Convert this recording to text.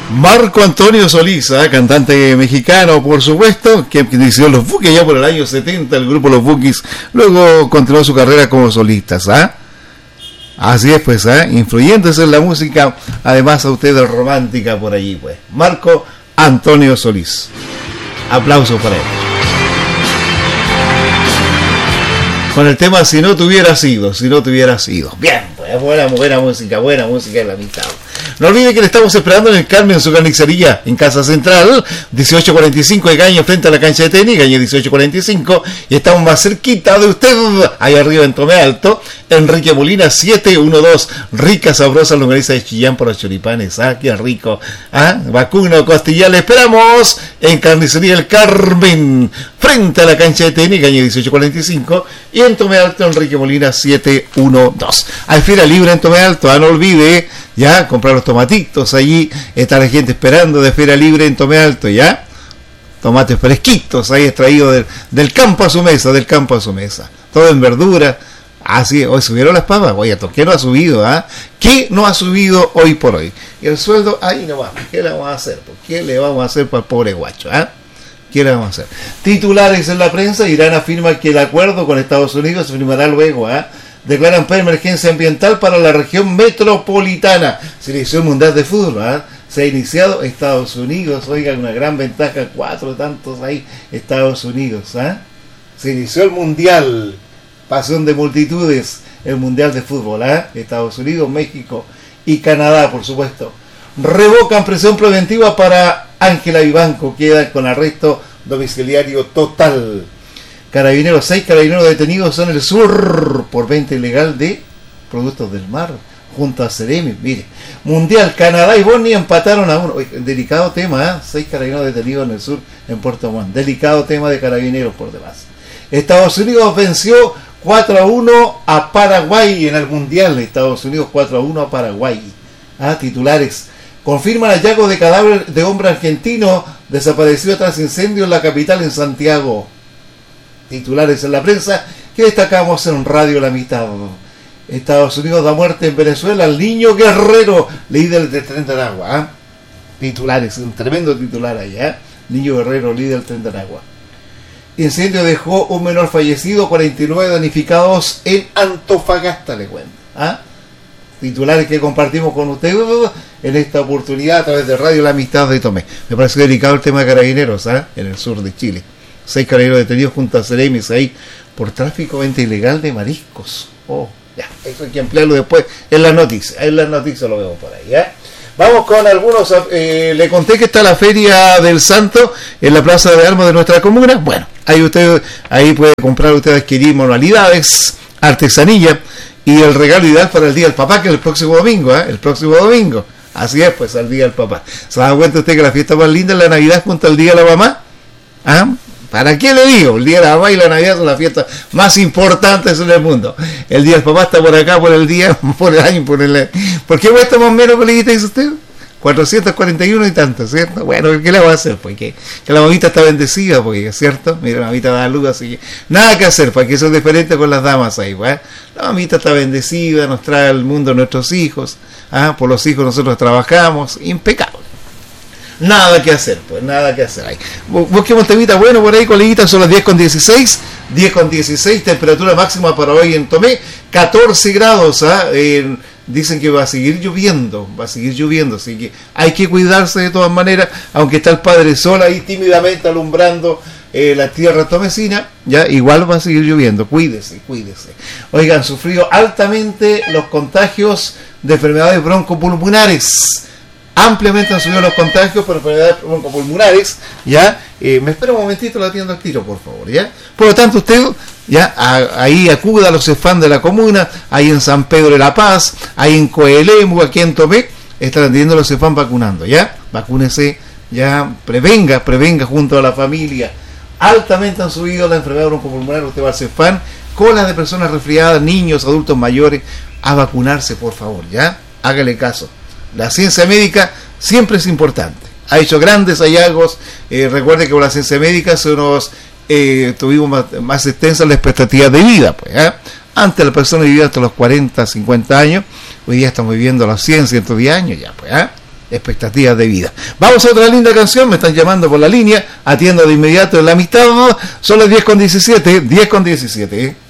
Marco Antonio Solís, cantante mexicano, por supuesto, que inició los Bukis ya por el año 70, el grupo Los Bukis, luego continuó su carrera como solistas, Así es, pues, influyentes en la música, además a ustedes romántica por allí, pues. Marco Antonio Solís. Aplausos para él. Con el tema Si no te hubiera sido. Bien, pues, buena música en la mitad. No olviden que le estamos esperando en el Carmen, su carnicería, en Casa Central, 1845 de Gaña, frente a la cancha de tenis, Gaña 1845, y estamos más cerquita de usted, ahí arriba en Tomé Alto, Enrique Molina 712, rica, sabrosa longaniza de Chillán por los choripanes, qué rico, vacuno, costilla, le esperamos en Carnicería El Carmen, frente a la cancha de tenis, Gaña 1845, y en Tomé Alto, Enrique Molina 712. Hay feria libre en Tomé Alto, no olvide, comprar los tomatitos allí, está la gente esperando de feria libre en Tomé Alto, tomates fresquitos ahí extraídos del campo a su mesa, todo en verdura. Así, hoy subieron las papas, ¿qué no ha subido? ¿Qué no ha subido hoy por hoy? Y el sueldo, ahí no va, ¿qué le vamos a hacer? ¿Qué le vamos a hacer para el pobre guacho? ¿Qué le vamos a hacer? Titulares en la prensa, Irán afirma que el acuerdo con Estados Unidos se firmará luego, declaran emergencia ambiental para la región metropolitana. Se inició el Mundial de Fútbol, se ha iniciado Estados Unidos, una gran ventaja, 4 tantos ahí, Estados Unidos, se inició el Mundial, pasión de multitudes, el Mundial de Fútbol, Estados Unidos, México y Canadá, por supuesto. Revocan prisión preventiva para Ángela Vivanco, queda con arresto domiciliario total. 6 carabineros detenidos en el sur por venta ilegal de productos del mar, junto a Ceremi. Mire, Mundial, Canadá y Bosnia empataron a 1. Delicado tema, 6 carabineros detenidos en el sur, en Puerto Montt. Delicado tema de carabineros por demás. Estados Unidos venció 4-1 a Paraguay en el Mundial. Estados Unidos 4-1 a Paraguay. Titulares. Confirman hallazgo de cadáver de hombre argentino desaparecido tras incendio en la capital, en Santiago. Titulares en la prensa que destacamos en Radio La Mitad. Estados Unidos da muerte en Venezuela al niño Guerrero, líder del Tren de Aragua. Titulares, un tremendo titular ahí, Niño Guerrero, líder del Tren de Aragua. Incendio dejó un menor fallecido, 49 danificados en Antofagasta, le cuento. Titulares que compartimos con ustedes en esta oportunidad a través de Radio La Amistad de Tomé. Me parece delicado el tema de carabineros, en el sur de Chile. 6 carabineros detenidos junto a Ceremis ahí por tráfico, venta ilegal de mariscos. Eso hay que emplearlo después en las noticias. En las noticias lo vemos por ahí, Vamos con algunos. Le conté que está la Feria del Santo en la Plaza de Armas de nuestra comuna. Bueno, ahí puede comprar usted, adquirir manualidades, artesanía y el regalo ideal para el Día del Papá, que es el próximo domingo, el próximo domingo. Así es, pues, al Día del Papá. ¿Se da cuenta usted que la fiesta más linda es la Navidad junto al Día de la Mamá? ¿Para qué le digo? El Día de la Mamá y la Navidad son las fiestas más importantes en el mundo. El Día del Papá está por acá, por el día, por el año, ¿por qué cuesta más o menos, coleguita, dice usted? 441 y tanto, ¿cierto? Bueno, ¿qué le va a hacer? Porque que la mamita está bendecida, porque, ¿cierto? Mira, la mamita da luz, así que nada que hacer, porque eso es diferente con las damas ahí, ¿eh? La mamita está bendecida, nos trae al mundo a nuestros hijos, por los hijos nosotros trabajamos, impecable. Nada que hacer, pues, nada que hacer ahí. Busquemos temita bueno por ahí, coleguitas, son las 10:16, temperatura máxima para hoy en Tomé, 14 grados, dicen que va a seguir lloviendo, así que hay que cuidarse de todas maneras, aunque está el Padre Sol ahí tímidamente alumbrando la tierra tomecina, ya igual va a seguir lloviendo, cuídese. Oigan, sufrido altamente los contagios de enfermedades broncopulmonares. Ampliamente han subido los contagios por enfermedades broncopulmonares, ¿ya? Me espera un momentito, la atiendo al tiro, por favor, ¿ya? Por lo tanto, usted, ¿ya? Ahí acuda a los CEFAM de la comuna, ahí en San Pedro de la Paz, ahí en Coelemu, aquí en Tomé, están atendiendo los CEFAM vacunando, ¿ya? Vacúnese, ya, prevenga junto a la familia. Altamente han subido la enfermedad broncopulmonar, usted va al CEFAM, colas de personas resfriadas, niños, adultos mayores, a vacunarse, por favor, ¿ya? Hágale caso. La ciencia médica siempre es importante. Ha hecho grandes hallazgos. Recuerde que con la ciencia médica tuvimos más extensa la expectativa de vida. Pues, antes la persona vivía hasta los 40, 50 años. Hoy día estamos viviendo a los 100, 110 años ya. Pues, expectativas de vida. Vamos a otra linda canción, me están llamando por la línea, atiendo de inmediato en la amistad, son las 10:17, 10:17.